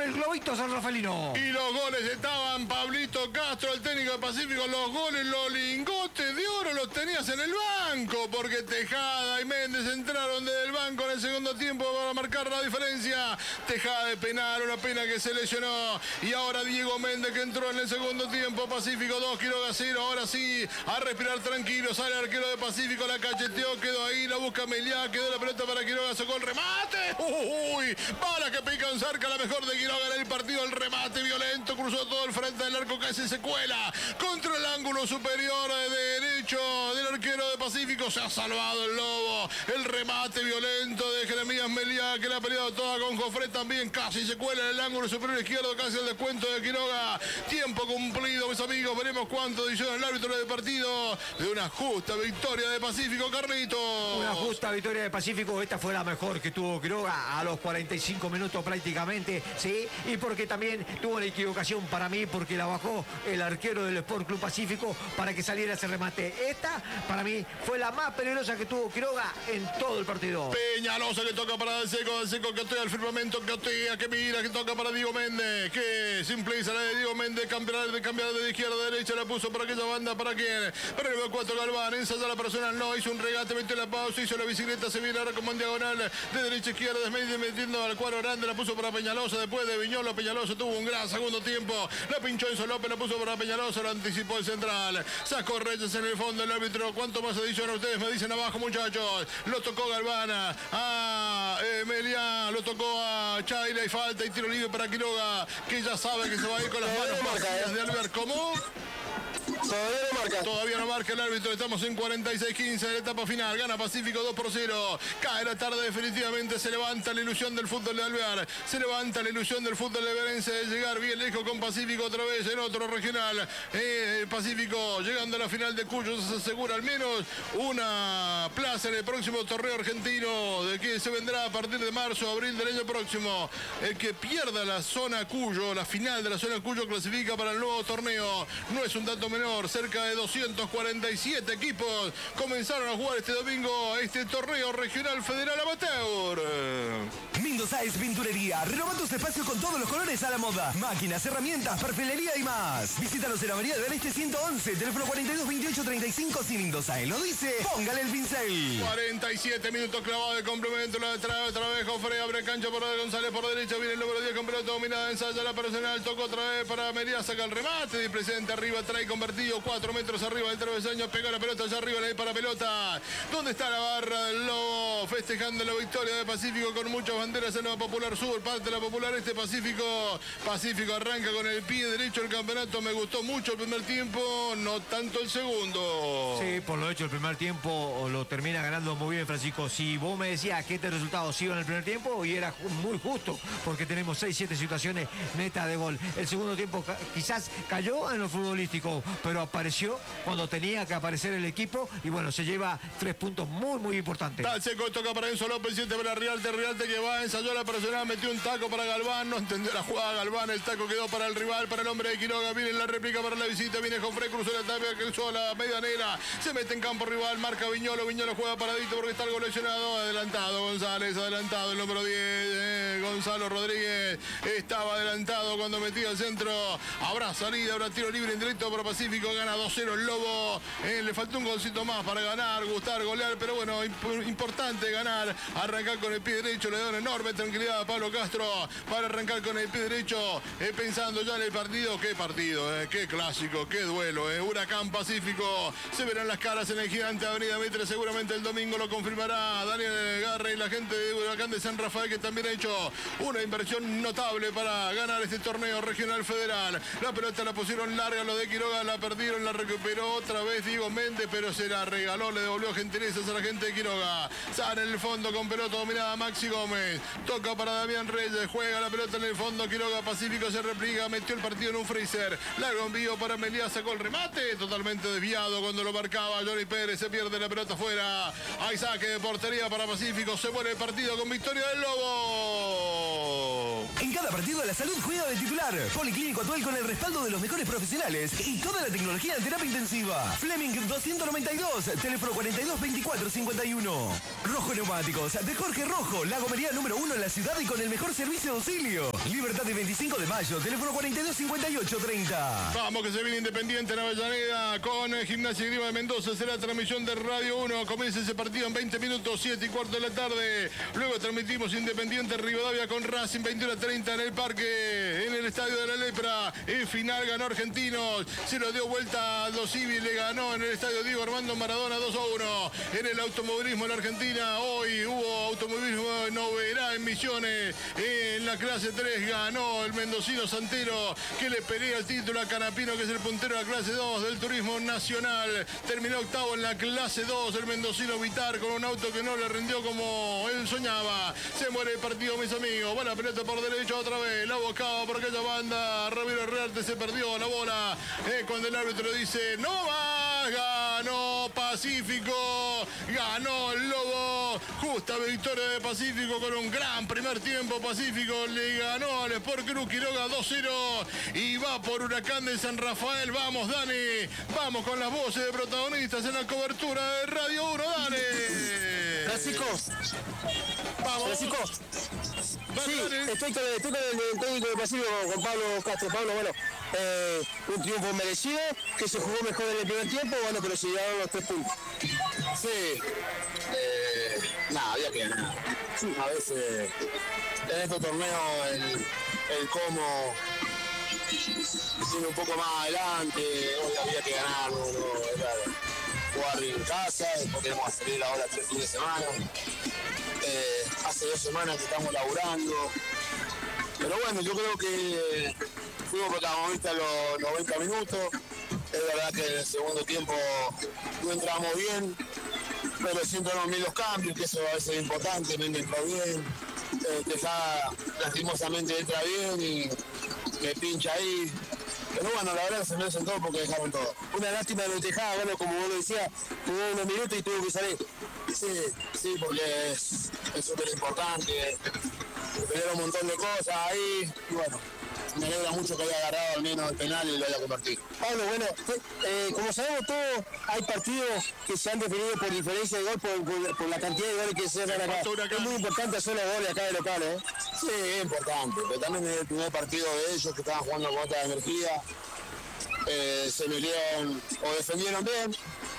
el globito San Rafaelino. Y los goles estaban Pablito Castro, el técnico de Pacífico. Los goles, los lingotes de oro los tenías en el banco, porque Tejada y Méndez entraron desde el banco en el segundo tiempo para marcar la diferencia. Tejada de penal, una pena que se lesionó. Y ahora Diego Méndez, que entró en el segundo tiempo. Pacífico 2, Quiroga 0. Ahora sí, a respirar tranquilo. Sale el arquero de Pacífico, la cacheteó, quedó ahí, la busca Meliá, quedó la pelota para Quiroga, sacó el remate. Uy, bala que pican cerca, la mejor de Quiroga en el partido. El remate violento, cruzó todo el frente del arco, casi se cuela contra el ángulo superior derecho del arquero de Pacífico. Se ha salvado el Lobo. El remate violento de Jeremías Meliá, que la ha peleado toda con Jofré también. Casi se cuela en el ángulo superior izquierdo, casi el descuento de Quiroga. Tiempo cumplido, mis amigos. Veremos cuánto dice el árbitro del partido de una justa victoria de Pacífico, Carlitos. Una justa victoria de Pacífico. Esta fue la mejor que tuvo Quiroga a los 45 minutos prácticamente, sí, y porque también tuvo la equivocación para mí, porque la bajó el arquero del Sport Club Pacífico para que saliera ese remate. Esta, para mí, fue la más peligrosa que tuvo Quiroga en todo el partido. Peñalosa que toca para Del Seco que atea al firmamento, que atea, que mira, que toca para Diego Méndez, que simpliza la de Diego Méndez, cambiar de izquierda a derecha, la puso para aquella banda, ¿para quién? Para el 4 Galván, ensaya la personal, no, hizo un regate, metió la pausa, hizo la bicicleta, se viene ahora como en diagonal, de derecha a izquierda, metiendo al cuadro grande, la puso para Peñalosa, después de Viñolo. Peñalosa tuvo un gran segundo tiempo, la pinchó Enzo López, la puso para Peñalosa, lo anticipó el central, sacó Reyes en el fondo, el árbitro, ¿cuánto más adiciona ustedes? Me dicen abajo, muchachos. Lo tocó Galvana a Meliá, lo tocó a Chaila y falta y tiro libre para Quiroga, que ya sabe que se va a ir con las manos vacías de Albert. ¿Cómo? Todavía no marca el árbitro. Estamos en 46-15 de la etapa final. Gana Pacífico 2-0. Cae la tarde definitivamente. Se levanta la ilusión del fútbol de Alvear. Se levanta la ilusión del fútbol de Verense de llegar bien lejos con Pacífico otra vez en otro regional. Pacífico llegando a la final de Cuyo se asegura al menos una plaza en el próximo torneo argentino de que se vendrá a partir de marzo, abril del año próximo. El que pierda la zona Cuyo, la final de la zona Cuyo, clasifica para el nuevo torneo. No es un dato menor. Cerca de 247 equipos comenzaron a jugar este domingo este torneo regional federal amateur. Mendoza es pinturería. Renova tus espacios con todos los colores a la moda. Máquinas, herramientas, perfilería y más. Visítanos en la Avenida del Este 111, teléfono 42 28 35. Si Mendoza lo dice, póngale el pincel. 47 minutos clavado de complemento. La trae otra vez Jofré, abre cancha por González por derecha. Viene el número 10 con pelota dominada. Ensaya la personal. Tocó otra vez para Meliá. Saca el remate. De presente arriba. Trae convertido. 4 metros arriba del travesaño. Pega la pelota allá arriba. La de para pelota. ¿Dónde está la barra del Lobo? Festejando la victoria de Pacífico con muchas banderas en la Popular Sur. Parte de la Popular Este. Pacífico arranca con el pie derecho el campeonato. Me gustó mucho el primer tiempo. No tanto el segundo. Sí, por lo hecho el primer tiempo lo termina ganando muy bien Francisco. Si vos me decías que este resultado se iba en el primer tiempo, y era muy justo, porque tenemos 6-7 situaciones netas de gol. El segundo tiempo quizás cayó en lo futbolístico, pero apareció cuando tenía que aparecer el equipo y bueno, se lleva 3 puntos muy importantes. Del Seco toca para Enzo López, siente para Rialte que va, ensayó la personal, metió un taco para Galván, no entendió la jugada Galván, el taco quedó para el rival, para el hombre de Quiroga, viene la réplica para la visita, viene Jofré, cruzó la tapia, cruzó la medianera, se mete en campo rival, marca Viñolo juega paradito porque está algo lesionado, adelantado González, adelantado el número 10, Gonzalo Rodríguez, estaba adelantado cuando metía el centro, habrá salida, habrá tiro libre en directo para Pacífico, gana 2-0 el Lobo, le faltó un golcito más para ganar, gustar, golear, pero bueno, importante ganar, arrancar con el pie derecho, le da una enorme tranquilidad a Pablo Castro para arrancar con el pie derecho, pensando ya en el partido, qué clásico, qué duelo, Huracán Pacífico, se verán las caras en el gigante Avenida Mitre, seguramente el domingo lo confirmará Daniel Garre y la gente de Huracán de San Rafael, que también ha hecho una inversión notable para ganar este torneo regional federal. La pelota la pusieron larga, los de Quiroga la perdieron, la recuperó otra vez Diego Méndez, pero se la regaló, le devolvió gentilezas a la gente de Quiroga. Sale en el fondo con pelota dominada Maxi Gómez, toca para Damián Reyes, juega la pelota en el fondo, Quiroga Pacífico se repliega, metió el partido en un freezer, largo envío para Meliá, sacó el remate, totalmente desviado cuando lo marcaba Johnny Pérez, se pierde la pelota afuera, hay saque de portería para Pacífico, se muere el partido con victoria del Lobo. En cada partido de la salud juega de titular. Policlínico Atuel con el respaldo de los mejores profesionales y toda la tecnología de terapia intensiva. Fleming 292, teléfono 42 24 51. Rojo Neumáticos, de Jorge Rojo, la gomería número 1 en la ciudad y con el mejor servicio de auxilio. Libertad de 25 de mayo, teléfono 42 58 30. Vamos que se viene Independiente en Avellaneda con Gimnasia y Grima de Mendoza. Será transmisión de Radio 1. Comienza ese partido en 20 minutos, 7:15 de la tarde. Luego transmitimos Independiente Rivadavia con Racing 21:30 en el parque, en el Estadio de la Lepra. En final ganó Argentinos. Se lo dio vuelta a Aldo Civi, le ganó en el Estadio Diego Armando Maradona 2-1. En el automovilismo en la Argentina, hoy hubo automovilismo novedad en Misiones. En la clase 3 ganó el mendocino Santero, que le pelea el título a Canapino, que es el puntero de la clase 2 del turismo nacional. Terminó octavo en la clase 2 el mendocino Vitar con un auto que no le rindió como él soñaba. Se muere el partido, mis amigos. Va la pelota por derecho otra vez. La buscaba por aquella banda. Ramiro Herrarte se perdió la bola. Cuando el árbitro dice no va, ganó Pacífico. Ganó el Lobo. Justa victoria de Pacífico con un gran primer tiempo. Pacífico le ganó al Sport Club Quiroga 2-0 y va por Huracán de San Rafael. Vamos, Dani. Vamos con las voces de protagonistas en la cobertura de Radio 1. Dani. Francisco. Vamos. Francisco. Sí, estoy con el técnico de Pacífico, con Pablo Castro. Pablo, bueno, un triunfo merecido, que se jugó mejor en el primer tiempo, bueno, pero se llegaron los 3 puntos. Sí, había que ganar. Sí, a veces en estos torneos el cómo tiene un poco más adelante, hoy había que ganar, no era jugar en casa, después tenemos que salir ahora 3 fines de semana. Hace 2 semanas que estamos laburando, pero bueno, yo creo que fuimos protagonistas los 90 minutos. Es verdad que en el segundo tiempo no entramos bien, pero sí entraron bien los cambios, que eso a veces es importante. Mende entró bien, Tejada lastimosamente entra bien y me pincha ahí. Pero bueno, la verdad que se merecen todo porque dejaron todo. Una lástima de lo de Tejada, bueno, como vos lo decías, jugó unos minutos y tuvo que salir. Sí, porque es súper importante. Tener un montón de cosas ahí y bueno, me alegra mucho que haya agarrado al menos el penal y lo haya convertido. Pablo, bueno, como sabemos todos, hay partidos que se han definido por diferencia de gol, por la cantidad de goles que se dan acá. Es muy importante hacer los goles acá de local, ¿eh? Sí, es importante, pero también es el primer partido de ellos que estaban jugando con otra energía. Se metieron o defendieron bien.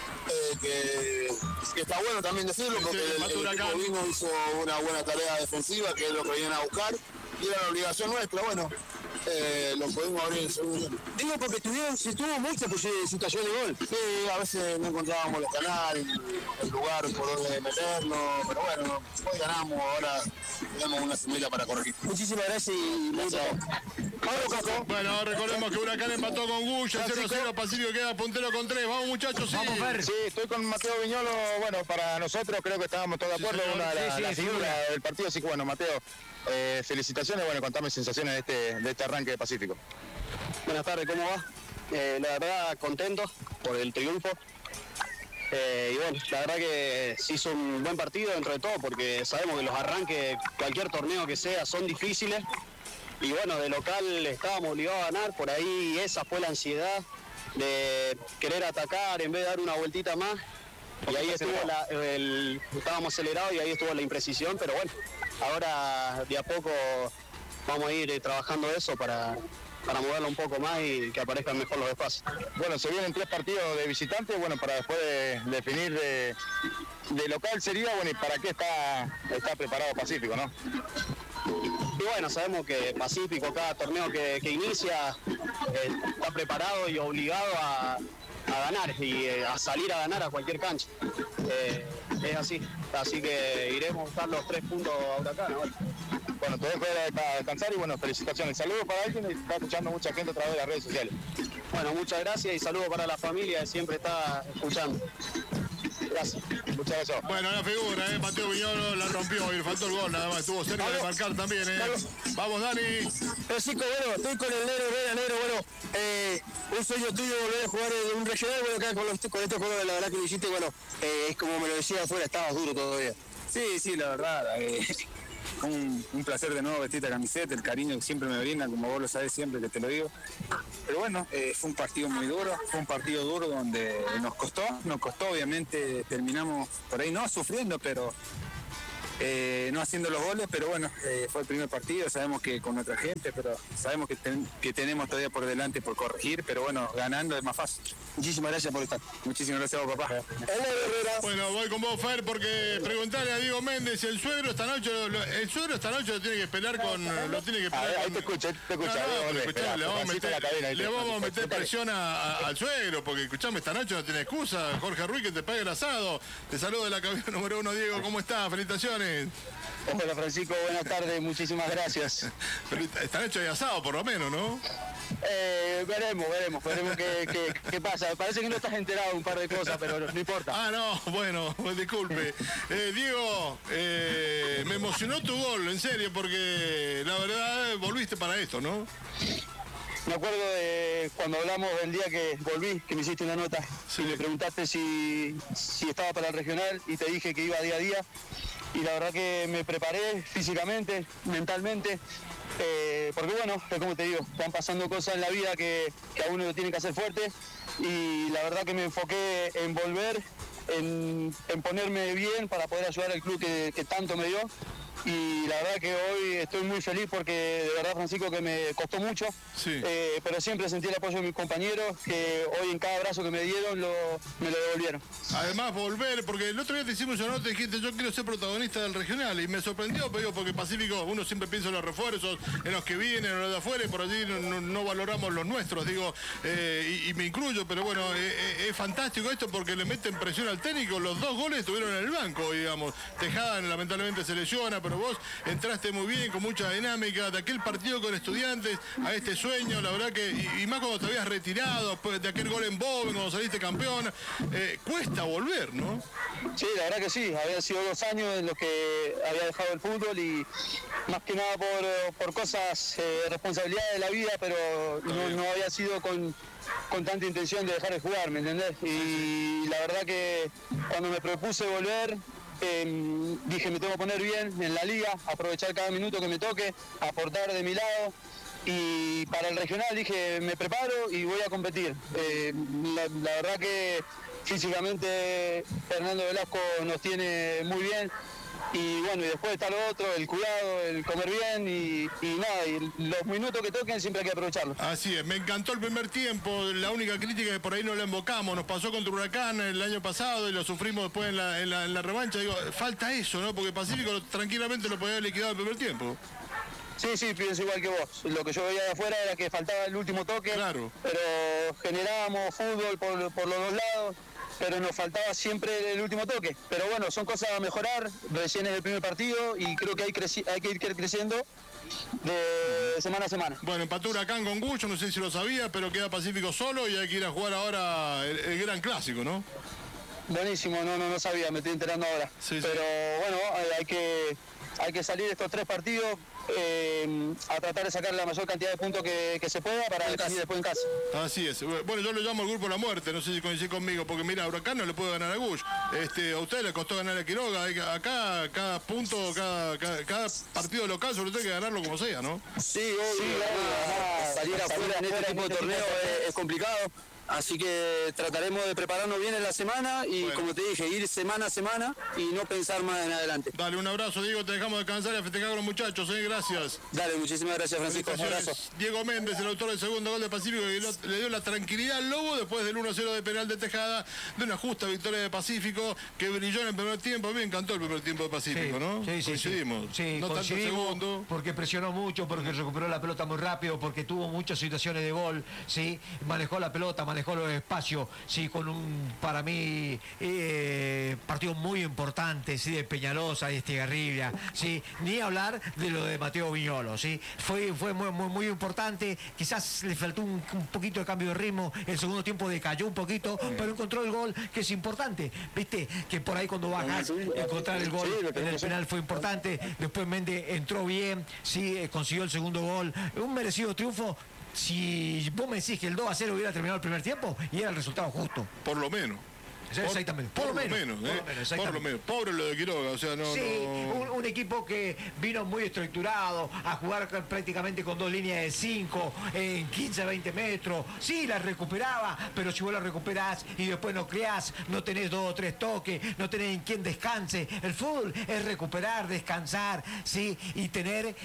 Que está bueno también decirlo, porque el equipo vino, hizo una buena tarea defensiva, que es lo que vienen a buscar, y era la obligación nuestra, bueno, lo pudimos abrir en el segundo. Digo porque se tuvo muchas situaciones de gol. Sí, a veces no encontrábamos los canales, el lugar por donde meternos, pero bueno, hoy ganamos, ahora tenemos una semilla para corregir. Muchísimas gracias y muchas Pablo Castro. Bueno, recordemos que Huracán empató con Guya, 0-0, Pacífico queda puntero con 3. Vamos, muchachos, sí. Vamos, Fer. Sí, estoy con Mateo Viñolo. Bueno, para nosotros creo que estábamos todos de acuerdo, señor. una de Sí, las figuras del partido. Así que bueno, Mateo, felicitaciones. Bueno, contame sensaciones de este arranque de Pacífico. Buenas tardes, ¿cómo va? La verdad, contento por el triunfo. Y bueno, la verdad que se hizo un buen partido dentro de todo, porque sabemos que los arranques, cualquier torneo que sea, son difíciles. Y bueno, de local estábamos obligados a ganar, por ahí esa fue la ansiedad de querer atacar en vez de dar una vueltita más. Y ahí estuvo estábamos acelerados y ahí estuvo la imprecisión, pero bueno, ahora de a poco vamos a ir trabajando eso para moverlo un poco más y que aparezcan mejor los espacios. Bueno, se vienen 3 partidos de visitantes, bueno, para después definir de local sería, bueno, y para qué está preparado Pacífico, ¿no? Y bueno, sabemos que Pacífico, cada torneo que inicia, está preparado y obligado a ganar y a salir a ganar a cualquier cancha. Es así que iremos a buscar los 3 puntos a Huracán ahora. Bueno, te dejo para descansar y bueno, felicitaciones. Saludos para alguien que está escuchando mucha gente a través de las redes sociales. Bueno, muchas gracias y saludos para la familia que siempre está escuchando. Gracias. Muchas gracias. Bueno, la figura, Mateo Viñolo la rompió y le faltó el gol, nada más. Estuvo cerca de marcar también, Vamos, Dani. Francisco, bueno, estoy con el negro, bueno, un sueño tuyo volver a jugar en un regional, bueno, acá con estos juegos, la verdad que lo hiciste, bueno, es como me lo decía afuera, estabas duro todavía. Sí, la verdad, un placer de nuevo vestir esta camiseta, el cariño que siempre me brindan, como vos lo sabés siempre que te lo digo. Pero bueno, fue un partido muy duro, fue un partido duro donde nos costó, obviamente terminamos por ahí no sufriendo, pero no haciendo los goles, pero bueno, fue el primer partido, sabemos que con nuestra gente, pero sabemos que tenemos todavía por delante por corregir, pero bueno, ganando es más fácil. Muchísimas gracias por estar. Muchísimas gracias a vos, papá. Bueno, voy con vos, Fer, porque preguntarle a Diego Méndez, el suegro esta noche lo tiene que pelar con... Lo tiene que pelar ahí te escucho. Le vamos a meter presión al suegro, porque escuchame, esta noche no tiene excusa. Jorge Ruiz, que te pague el asado. Te saludo de la cabina número 1, Diego, ¿cómo estás? Felicitaciones. Hola Francisco, buenas tardes, muchísimas gracias. Pero esta noche hay asado por lo menos, ¿no? Veremos qué pasa. Parece que no estás enterado de un par de cosas, pero no importa. Ah, no, bueno, disculpe. Diego, me emocionó tu gol, en serio, porque la verdad volviste para esto, ¿no? Me acuerdo de cuando hablamos del día que volví, que me hiciste una nota, sí. Y me preguntaste si estaba para el regional y te dije que iba día a día. Y la verdad que me preparé físicamente, mentalmente, porque bueno, como te digo, están pasando cosas en la vida que a uno lo tiene que hacer fuerte, y la verdad que me enfoqué en volver, en ponerme bien para poder ayudar al club que tanto me dio. Y la verdad que hoy estoy muy feliz porque de verdad, Francisco, que me costó mucho, sí. Pero siempre sentí el apoyo de mis compañeros, que hoy en cada abrazo que me dieron me lo devolvieron. Además, volver, porque el otro día te hicimos una nota y dijiste, yo quiero ser protagonista del regional, y me sorprendió, porque Pacífico, uno siempre piensa en los refuerzos, en los que vienen, en los de afuera, y por allí no valoramos los nuestros, digo, y me incluyo, pero bueno, es fantástico esto porque le meten presión al técnico. Los 2 goles estuvieron en el banco, digamos. Tejada lamentablemente se lesiona, pero vos entraste muy bien, con mucha dinámica, de aquel partido con Estudiantes a este sueño, la verdad que, y más cuando te habías retirado, de aquel gol en Boven, cuando saliste campeón, cuesta volver, ¿no? Sí, la verdad que sí, había sido 2 años en los que había dejado el fútbol, y más que nada por cosas, responsabilidades de la vida, pero no había sido con tanta intención de dejar de jugar, ¿me entendés? Y la verdad que cuando me propuse volver, dije, me tengo que poner bien en la liga, aprovechar cada minuto que me toque, aportar de mi lado, y para el regional dije, me preparo y voy a competir. La verdad que físicamente Fernando Velasco nos tiene muy bien, y bueno, y después está lo otro, el cuidado, el comer bien, y nada, y los minutos que toquen siempre hay que aprovecharlos. Así es, me encantó el primer tiempo, la única crítica que por ahí no la invocamos, nos pasó contra Huracán el año pasado y lo sufrimos después en la revancha, digo, falta eso, ¿no? Porque Pacífico tranquilamente lo podía haber liquidado el primer tiempo. Sí, pienso igual que vos. Lo que yo veía de afuera era que faltaba el último toque, claro. Pero generábamos fútbol por los 2 lados, pero nos faltaba siempre el último toque. Pero bueno, son cosas a mejorar, recién es el primer partido y creo que hay que ir creciendo de semana a semana. Bueno, empató Huracán con Gucho, no sé si lo sabía, pero queda Pacífico solo y hay que ir a jugar ahora el gran clásico, ¿no? Buenísimo, no sabía, me estoy enterando ahora. Sí. Pero bueno, hay que salir estos 3 partidos, a tratar de sacar la mayor cantidad de puntos que se pueda para salir después en casa. Así es. Bueno, yo lo llamo el grupo de la muerte, no sé si coincide conmigo, porque mira, a Huracán no le puede ganar a Gush. A usted le costó ganar a Quiroga. Acá, cada punto, cada partido local, sobre todo hay que ganarlo como sea, ¿no? Sí, obvio. Salir afuera en este tipo de torneo es complicado. Así que trataremos de prepararnos bien en la semana y, bueno, como te dije, ir semana a semana y no pensar más en adelante. Dale, un abrazo, Diego, te dejamos descansar y a festejar con los muchachos, gracias. Dale, muchísimas gracias, Francisco. Un abrazo. Diego Méndez, el autor del segundo gol de Pacífico, que le dio la tranquilidad al Lobo después del 1-0 de penal de Tejada, de una justa victoria de Pacífico, que brilló en el primer tiempo. A mí me encantó el primer tiempo de Pacífico, ¿no? Sí, coincidimos. Sí, no tanto segundo. Porque presionó mucho, porque recuperó la pelota muy rápido, porque tuvo muchas situaciones de gol, ¿sí? Manejó la pelota, manejó los espacios, sí, con para mí, partido muy importante, sí, de Peñalosa y Estigarribia, sí, ni hablar de lo de Mateo Viñolo, sí, fue muy importante. Quizás le faltó un poquito de cambio de ritmo, el segundo tiempo decayó un poquito, pero encontró el gol, que es importante, viste, que por ahí cuando bajas, encontrar el gol en el penal fue importante. Después Méndez entró bien, sí, consiguió el segundo gol, un merecido triunfo. Si vos me decís que el 2-0 hubiera terminado el primer tiempo, y era el resultado justo. Por lo menos. Exactamente, por lo menos. Pobre lo de Quiroga, o sea, no. Sí, un equipo que vino muy estructurado, a jugar prácticamente con 2 líneas de 5, en 15, 20 metros. Sí, la recuperaba, pero si vos la recuperás y después no creás, no tenés 2 o 3 toques, no tenés en quien descanse. El fútbol es recuperar, descansar, sí, y tener,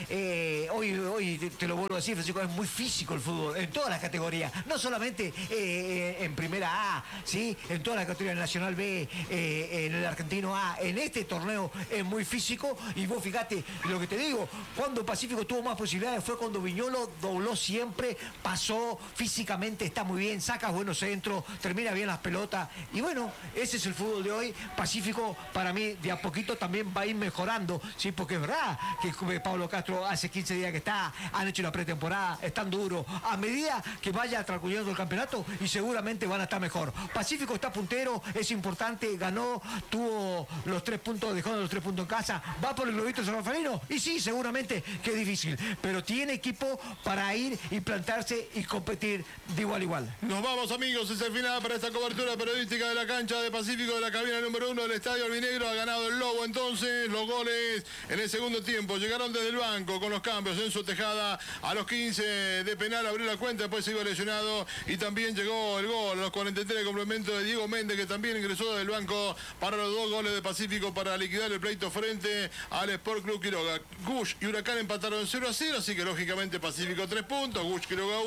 hoy te lo vuelvo a decir, Francisco, es muy físico el fútbol, en todas las categorías, no solamente en primera A, sí, en todas las categorías, Nacional B, en el Argentino A, en este torneo es muy físico. Y vos fíjate lo que te digo, cuando Pacífico tuvo más posibilidades fue cuando Viñolo dobló siempre, pasó físicamente, está muy bien, saca buenos centros, termina bien las pelotas. Y bueno, ese es el fútbol de hoy. Pacífico para mí de a poquito también va a ir mejorando, sí, porque es verdad que Pablo Castro hace 15 días que está, han hecho una pretemporada, están duros. A medida que vaya transcurriendo el campeonato y seguramente van a estar mejor. Pacífico está puntero, es importante, ganó, tuvo los 3 puntos, dejó los 3 puntos en casa, va por el globito San Rafaelino, y sí, seguramente que es difícil, pero tiene equipo para ir y plantarse y competir de igual a igual. Nos vamos, amigos, es el final para esta cobertura periodística de la cancha de Pacífico, de la cabina número 1 del Estadio Albinegro. Ha ganado el Lobo entonces. Los goles en el segundo tiempo llegaron desde el banco con los cambios. Enzo Tejada a los 15 de penal abrió la cuenta, después se iba lesionado y también llegó el gol a los 43 de complemento de Diego Méndez, que también ingresó del banco para los 2 goles de Pacífico para liquidar el pleito frente al Sport Club Quiroga. Gush y Huracán empataron 0-0, así que lógicamente Pacífico 3 puntos, Gush Quiroga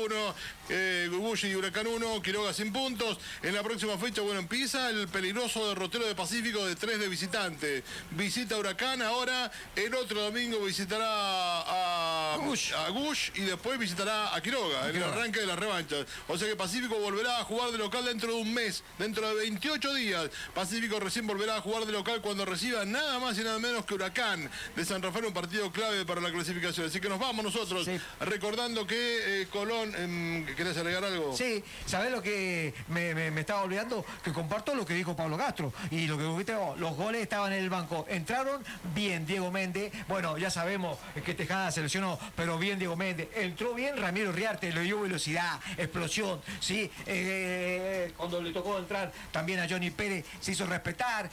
1, Gush y Huracán 1, Quiroga sin puntos. En la próxima fecha, bueno, empieza el peligroso derrotero de Pacífico de 3 de visitante. Visita Huracán ahora, el otro domingo visitará a Gush y después visitará a Quiroga, en el arranque de la revancha. O sea que Pacífico volverá a jugar de local dentro de un mes, dentro de 28 días. Pacífico recién volverá a jugar de local cuando reciba nada más y nada menos que Huracán de San Rafael, un partido clave para la clasificación. Así que nos vamos nosotros, recordando que Colón, ¿querés agregar algo? Sí, ¿sabés lo que me estaba olvidando? Que comparto lo que dijo Pablo Castro y lo que dijiste vos, los goles estaban en el banco, entraron bien Diego Méndez, bueno, ya sabemos que Tejada se lesionó, pero bien Diego Méndez, entró bien Ramiro Riarte, le dio velocidad, explosión, sí, cuando le tocó entrar también a Johnny Pérez se hizo respetar,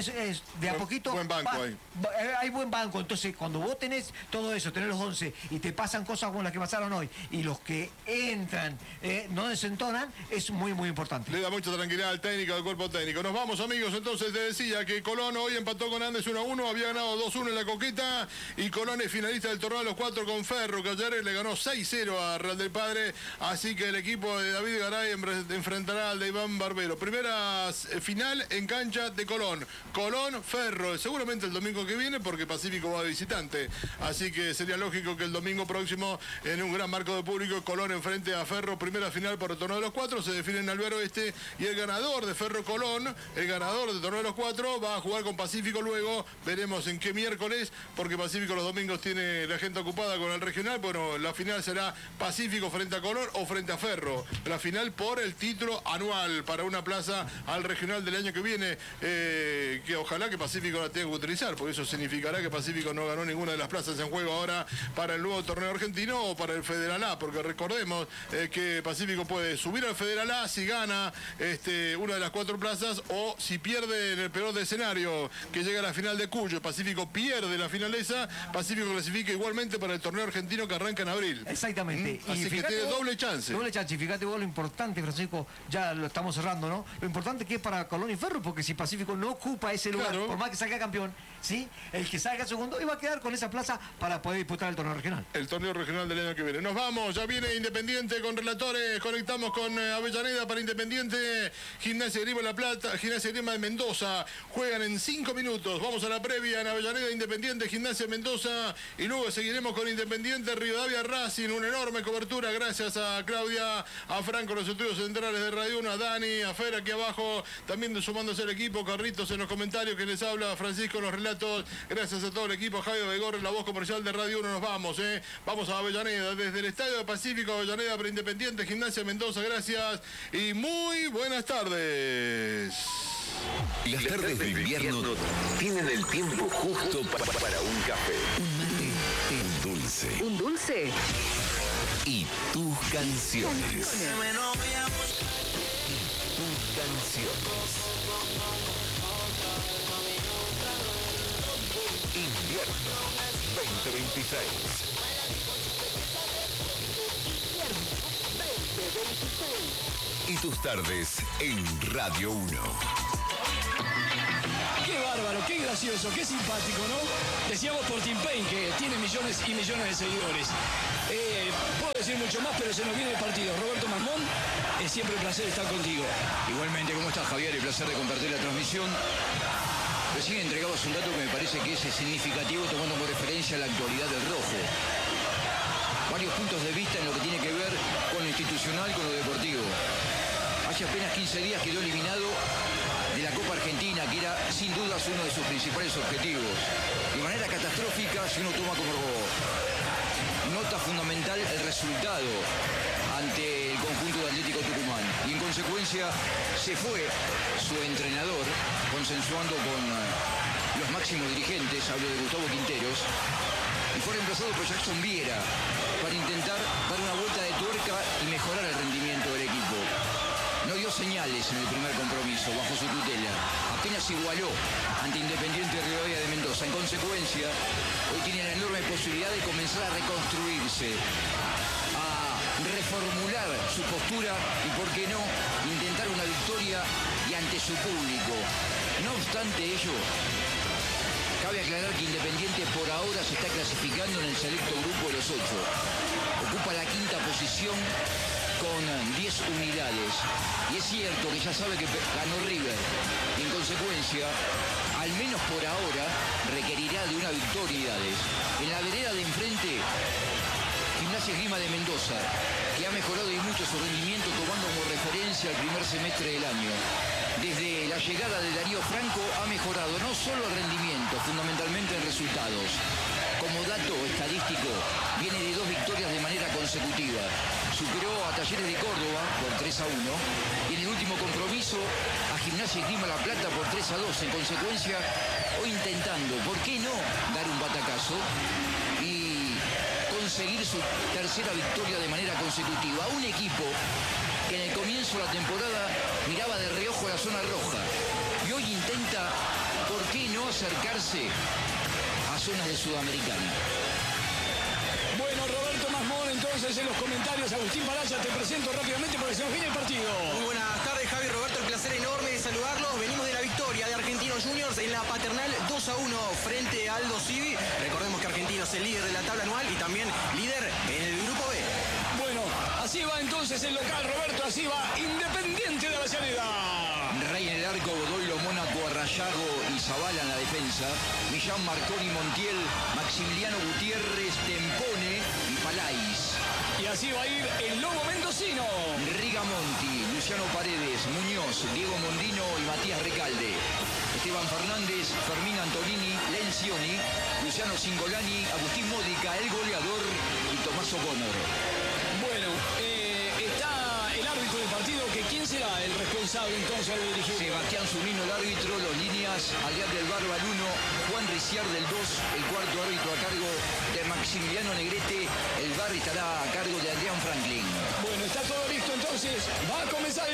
de a poquito buen banco ahí. Hay buen banco, entonces cuando vos tenés todo eso, tenés los 11 y te pasan cosas como las que pasaron hoy y los que entran no desentonan, es muy muy importante. Le da mucha tranquilidad al técnico, al cuerpo técnico. Nos vamos, amigos, entonces te decía que Colón hoy empató con Andes 1-1, había ganado 2-1 en la Coqueta y Colón es finalista del torneo de los 4 con Ferro, que ayer le ganó 6-0 a Real del Padre, así que el equipo de David Garay enfrentará al de Iván Barbero. Primera final en cancha de Colón. Colón, Ferro, seguramente el domingo que viene porque Pacífico va de visitante, así que sería lógico que el domingo próximo en un gran marco de público Colón enfrente a Ferro, primera final por el torneo de los 4, se define en Albero Oeste y el ganador de Ferro Colón, el ganador del torneo de los 4 va a jugar con Pacífico luego, veremos en qué miércoles, porque Pacífico los domingos tiene la gente ocupada con el regional. Bueno, la final será Pacífico frente a Colón o frente a Ferro, la final por el título anual para una plaza al regional del año que viene, que ojalá que Pacífico la tenga que utilizar, porque eso significará que Pacífico no ganó ninguna de las plazas en juego ahora para el nuevo torneo argentino o para el Federal A, porque recordemos que Pacífico puede subir al Federal A si gana una de las 4 plazas o si pierde en el peor de escenario, que llega a la final de Cuyo. Pacífico pierde la final esa, Pacífico clasifica igualmente para el torneo argentino que arranca en abril. Exactamente. Así que tiene doble chance. Doble chance. Y fíjate vos lo importante, Francisco, ya lo estamos cerrando, ¿no? Lo importante que es para Colón y Ferro, porque si Pacífico no ocupa ese lugar, claro, por más que salga campeón, ¿sí? El que salga segundo iba a quedar con esa plaza para poder disputar el torneo regional. El torneo regional del año que viene. Nos vamos, ya viene Independiente con relatores, conectamos con Avellaneda para Independiente, Gimnasia Grima La Plata, Gimnasia Grima de Mendoza, juegan en 5 minutos, vamos a la previa en Avellaneda, Independiente, Gimnasia Mendoza y luego seguiremos con Independiente, Rivadavia Racing, una enorme cobertura gracias a Claudia, a Franco, los estudios centrales de Radio 1, a Dani, a Fer aquí abajo, también sumándose al equipo, Carritos en los comentarios que les habla, Francisco en los relatos, gracias a todo el equipo, Javier Begor, la voz comercial de Radio 1, nos vamos, vamos a Avellaneda, desde el Estadio de Pacífico, Avellaneda para Independiente, Gimnasia Mendoza, gracias y muy buenas tardes. Las tardes de invierno tienen el tiempo justo para un café. Un mate, un dulce. ¿Un dulce? y tus canciones. Tus canciones. Invierno 2026. Y tus tardes en Radio 1. Qué bárbaro, qué gracioso, qué simpático, ¿no? Decíamos por Tim Payne, que tiene millones y millones de seguidores. Puedo decir mucho más, pero se nos viene el partido. Roberto Masmón, es siempre un placer estar contigo. Igualmente, ¿cómo estás, Javier? El placer de compartir la transmisión. Recién entregabas un dato que me parece que es significativo, tomando como referencia la actualidad del rojo. Varios puntos de vista en lo que tiene que ver con lo institucional, con lo deportivo. Hace apenas 15 días quedó eliminado de la Copa Argentina, que era sin dudas uno de sus principales objetivos. De manera catastrófica, si uno toma como nota fundamental el resultado ante el conjunto de Atlético Tucumán. Y en consecuencia se fue su entrenador, consensuando con los máximos dirigentes, hablo de Gustavo Quinteros, y fue reemplazado por Jackson Viera para intentar dar una vuelta de tuerca y mejorar el rendimiento del equipo. No dio señales en el primer compromiso bajo su tutela. Apenas igualó ante Independiente Rivadavia de Mendoza. En consecuencia, hoy tiene la enorme posibilidad de comenzar a reconstruirse, a reformular su postura y, por qué no, intentar una victoria y ante su público. No obstante ello, cabe aclarar que Independiente por ahora se está clasificando en el selecto grupo de los 8. Ocupa la quinta posición con 10 unidades. Y es cierto que ya sabe que ganó River. Y en consecuencia, al menos por ahora, requerirá de una victoria. En la vereda de enfrente, Gimnasia Esgrima de Mendoza, que ha mejorado y mucho su rendimiento tomando como referencia el primer semestre del año. Desde la llegada de Darío Franco ha mejorado no solo el rendimiento, fundamentalmente en resultados. Como dato estadístico, viene de 2 victorias de manera consecutiva. Superó a Talleres de Córdoba por 3-1 y en el último compromiso a Gimnasia Esgrima La Plata por 3-2. En consecuencia, hoy intentando, ¿por qué no?, dar un batacazo y conseguir su tercera victoria de manera consecutiva. Un equipo que en el comienzo de la temporada miraba de reojo la zona roja y hoy intenta, ¿por qué no?, acercarse a zonas de Sudamericana. Bueno, Roberto Masmón, entonces en los comentarios, Agustín Paraya, te presento rápidamente porque se nos viene el partido. Muy buenas tardes, Javi, Roberto, el placer enorme de saludarlos. Venimos de la victoria de Argentinos Juniors en la Paternal 2-1 frente a Aldo Civi. Recordemos que Argentinos es el líder de la tabla anual y también líder en el grupo B. Bueno, así va entonces el local, Roberto, así va Independiente de Avellaneda. Rey en el arco, Godoy, Mónaco, Arrayago y Zavala en la defensa. Millán, Marconi, Montiel, Maximiliano Gutiérrez, Tempone y Palais. Y así va a ir el Lobo Mendocino. Rigamonti, Luciano Paredes, Muñoz, Diego Mondino y Matías Recalde. Esteban Fernández, Fermín Antonini, Lencioni, Luciano Cingolani, Agustín Módica, el goleador, y Tomás O'Connor. Bueno, está el árbitro del partido, que ¿quién será el responsable entonces de dirigir? Sebastián Zunino, el árbitro, los líneas, Adrián del Barba el 1, Juan Riciar del 2, el cuarto árbitro a cargo de Maximiliano Negrete, el bar estará a cargo de Adrián Franklin. Bueno, está todo listo entonces, va a comenzar